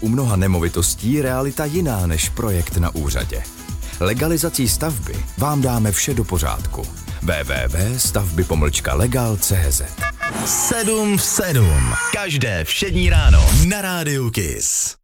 u mnoha nemovitostí realita jiná než projekt na úřadě. Legalizací stavby vám dáme vše do pořádku. www.stavby-legal.cz 7 v 7. Každé všední ráno na Rádiu Kiss.